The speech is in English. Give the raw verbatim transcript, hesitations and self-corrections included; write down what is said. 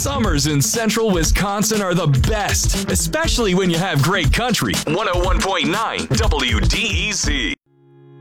Summers in central Wisconsin are the best, especially when you have great country. one oh one point nine W D E C.